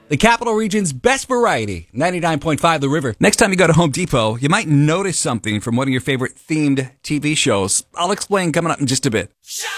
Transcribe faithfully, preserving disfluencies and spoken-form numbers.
The Capital Region's best variety, ninety-nine point five The River. Next time you go to Home Depot, you might notice something from one of your favorite themed T V shows. I'll explain coming up in just a bit.